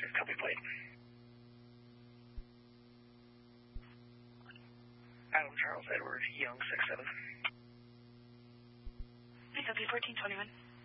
Copy plate. Adam Charles Edward, Young 67. Copy 1421.